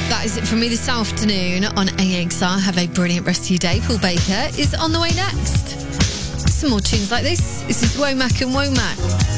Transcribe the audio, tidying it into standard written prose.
That is it from me this afternoon on AXR. Have a brilliant rest of your day. Paul Baker is on the way next. Some more tunes like this. This is Womack and Womack.